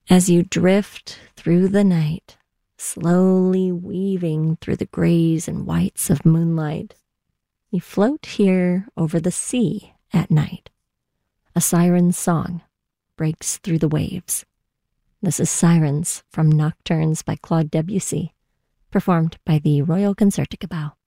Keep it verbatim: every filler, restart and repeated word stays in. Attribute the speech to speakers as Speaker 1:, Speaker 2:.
Speaker 1: As you drift through the night, slowly weaving through the grays and whites of moonlight, you float here over the sea at night. A siren's song breaks through the waves. This is Sirens from Nocturnes by Claude Debussy, performed by the Royal Concertgebouw.